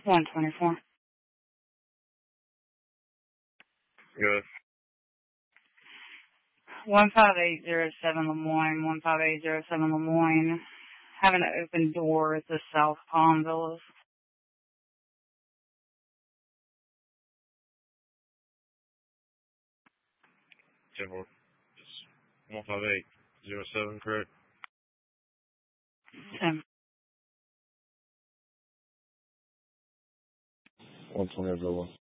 124. Good. 15807 Lemoyne, 15807 Lemoyne. Having an open door at the South Palm Villas. 10-4. 15807, correct? 10. 120 over 1.